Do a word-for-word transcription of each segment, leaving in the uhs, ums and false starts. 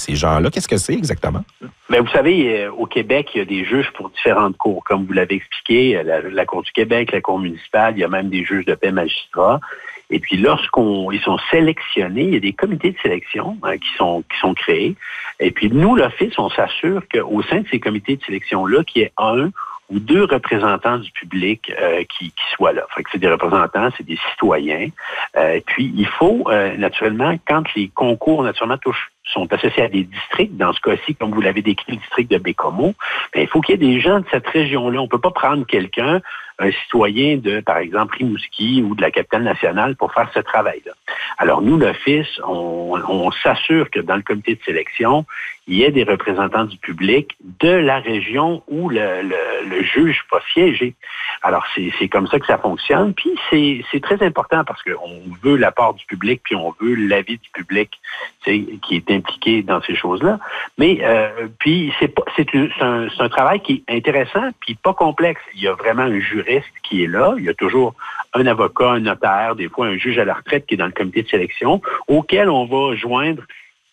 ces gens-là. Qu'est-ce que c'est exactement? Bien, vous savez, euh, au Québec, il y a des juges pour différentes cours. Comme vous l'avez expliqué, la, la Cour du Québec, la Cour municipale, il y a même des juges de paix magistrats. Et puis, lorsqu'on ils sont sélectionnés, il y a des comités de sélection hein, qui sont qui sont créés. Et puis, nous, l'Office, on s'assure qu'au sein de ces comités de sélection-là, qu'il y ait un ou deux représentants du public euh, qui, qui soient là. Fait que c'est des représentants, c'est des citoyens. Euh, puis, il faut, euh, naturellement, quand les concours, naturellement, touchent sont associés à des districts. Dans ce cas-ci, comme vous l'avez décrit, le district de Baie-Comeau, bien, il faut qu'il y ait des gens de cette région-là. On ne peut pas prendre quelqu'un, un citoyen de, par exemple, Rimouski ou de la capitale nationale pour faire ce travail-là. Alors, nous, l'Office, on, on s'assure que dans le comité de sélection, il y ait des représentants du public de la région où le, le, le juge va siéger. Alors, c'est, c'est comme ça que ça fonctionne. Puis, c'est, c'est très important parce qu'on veut l'apport du public, puis on veut l'avis du public qui est impliqué dans ces choses-là. Mais, euh, puis, c'est, pas, c'est, c'est, un, c'est un travail qui est intéressant, puis pas complexe. Il y a vraiment un juriste qui est là. Il y a toujours un avocat, un notaire, des fois un juge à la retraite qui est dans le comité de sélection, auquel on va joindre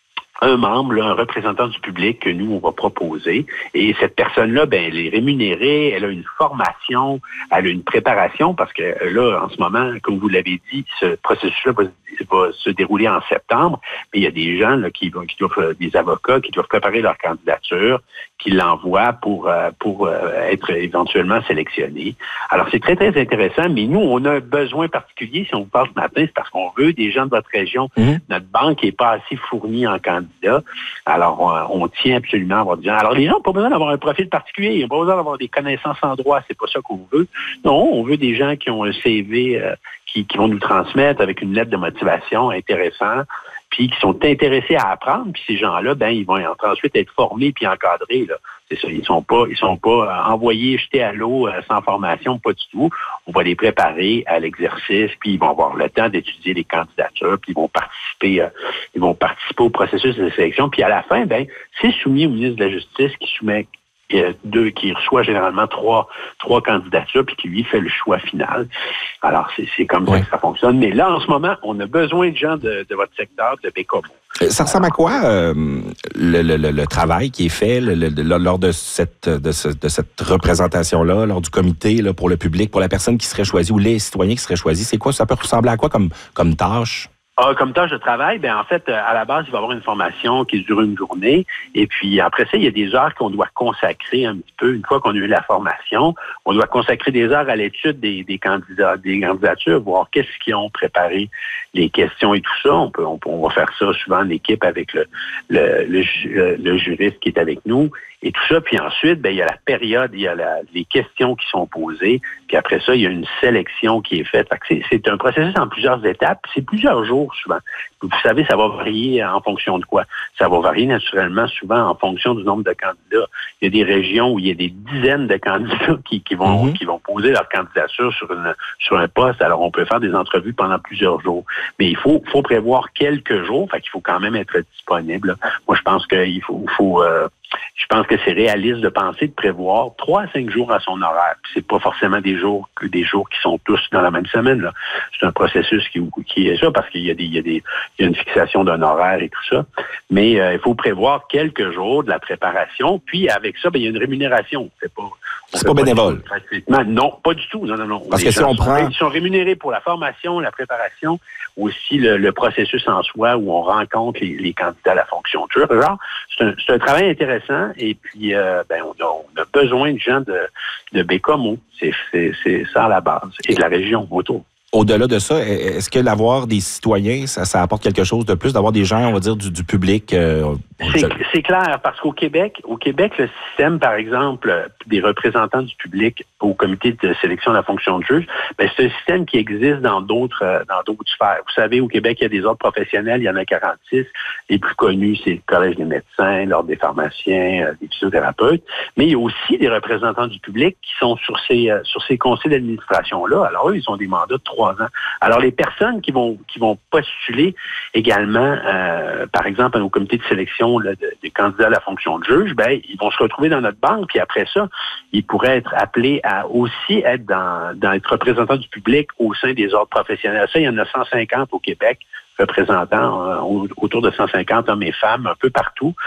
un membre, là, un représentant du public que nous, on va proposer. Et cette personne-là, ben, elle est rémunérée, elle a une formation, elle a une préparation, parce que là, en ce moment, comme vous l'avez dit, ce processus-là va, va se dérouler en septembre, mais il y a des gens là, qui, qui doivent, des avocats qui doivent préparer leur candidature, qui l'envoient pour, pour être éventuellement sélectionnés. Alors, c'est très, très intéressant, mais nous, on a un besoin particulier, si on vous parle ce matin, c'est parce qu'on veut des gens de votre région. Mmh. Notre banque n'est pas assez fournie en candidats. Alors, on, on tient absolument à avoir des gens. Alors, les gens n'ont pas besoin d'avoir un profil particulier. Ils n'ont pas besoin d'avoir des connaissances en droit. C'est pas ça qu'on veut. Non, on veut des gens qui ont un C V euh, qui, qui vont nous transmettre avec une lettre de motivation intéressante, puis qui sont intéressés à apprendre. Puis ces gens-là, ben, ils vont ensuite être formés puis encadrés, là. C'est ça, ils sont pas, ils sont pas envoyés, jetés à l'eau euh, sans formation, pas du tout. On va les préparer à l'exercice, puis ils vont avoir le temps d'étudier les candidatures, puis ils vont participer, euh, ils vont participer au processus de sélection. Puis à la fin, ben, c'est soumis au ministre de la Justice qui soumet euh, deux, qui reçoit généralement trois, trois candidatures, puis qui lui fait le choix final. Alors c'est, c'est comme oui. ça que ça fonctionne. Mais là, en ce moment, on a besoin de gens de, de votre secteur, de Baie-Comeau. Ça ressemble à quoi euh, le, le, le, le travail qui est fait le, le, le, lors de cette, de, ce, de cette représentation-là, lors du comité là, pour le public, pour la personne qui serait choisie ou les citoyens qui seraient choisis? C'est quoi? Ça peut ressembler à quoi comme, comme tâche? Ah, comme tâche de travail, ben en fait, à la base, il va y avoir une formation qui dure une journée. Et puis après ça, il y a des heures qu'on doit consacrer un petit peu. Une fois qu'on a eu la formation, on doit consacrer des heures à l'étude des, des candidats, des candidatures, voir qu'est-ce qu'ils ont préparé, les questions et tout ça. On peut, on, on va faire ça souvent en équipe avec le, le, le, le juriste qui est avec nous. Et tout ça, puis ensuite, ben il y a la période, il y a la, les questions qui sont posées, puis après ça, il y a une sélection qui est faite. Fait que c'est, c'est un processus en plusieurs étapes, c'est plusieurs jours souvent. Vous savez, ça va varier en fonction de quoi? Ça va varier naturellement souvent en fonction du nombre de candidats. Il y a des régions où il y a des dizaines de candidats qui, qui vont mm-hmm. qui vont poser leur candidature sur une sur un poste. Alors, on peut faire des entrevues pendant plusieurs jours. Mais il faut faut prévoir quelques jours, fait qu'il faut quand même être disponible. Moi, je pense qu'il faut, faut euh, je pense que c'est réaliste de penser, de prévoir trois à cinq jours à son horaire. Puis c'est pas forcément des jours que des jours qui sont tous dans la même semaine, là. C'est un processus qui, qui est ça, parce qu'il y a des, il y a des, il y a une fixation d'un horaire et tout ça. Mais euh, il faut prévoir quelques jours de la préparation. Puis avec ça, ben, il y a une rémunération. C'est pas, c'est pas bénévole. Pas non, pas du tout. Non, non, non. Parce Les que si on sont, prend, ils sont rémunérés pour la formation, la préparation, aussi le, le processus en soi où on rencontre les, les candidats à la fonction de juge. Genre, c'est un, c'est un travail intéressant. Et puis, euh, ben, on a, on a besoin de gens de, de Baie-Comeau. C'est, c'est, c'est ça à la base. Et de la région autour. Au-delà de ça, est-ce que l'avoir des citoyens, ça, ça apporte quelque chose de plus, d'avoir des gens, on va dire, du, du public? Euh, c'est, c'est clair, parce qu'au Québec, au Québec, le système, par exemple, des représentants du public au comité de sélection de la fonction de juge, ben, c'est un système qui existe dans d'autres, dans d'autres sphères. Vous savez, au Québec, il y a des ordres professionnels, il y en a quarante-six. Les plus connus, c'est le Collège des médecins, l'Ordre des pharmaciens, des physiothérapeutes. Mais il y a aussi des représentants du public qui sont sur ces, sur ces conseils d'administration-là. Alors, eux, ils ont des mandats de trois ans. Alors, les personnes qui vont qui vont postuler également, euh, par exemple, au comité de sélection là, de, des candidats à la fonction de juge, ben ils vont se retrouver dans notre banque, puis après ça, ils pourraient être appelés à aussi être dans, dans être représentants du public au sein des ordres professionnels. Ça, il y en a cent cinquante au Québec, représentants, euh, autour de cent cinquante hommes et femmes, un peu partout.